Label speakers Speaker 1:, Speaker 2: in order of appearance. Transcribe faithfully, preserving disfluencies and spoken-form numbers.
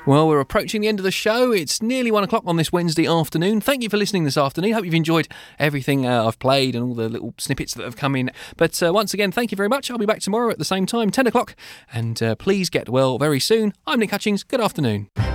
Speaker 1: Well, we're approaching the end of the show. It's nearly one o'clock on this Wednesday afternoon. Thank you for listening this afternoon. Hope you've enjoyed everything uh, I've played and all the little snippets that have come in. But uh, once again, thank you very much. I'll be back tomorrow at the same time, ten o'clock. And uh, please get well very soon. I'm Nick Hutchings. Good afternoon.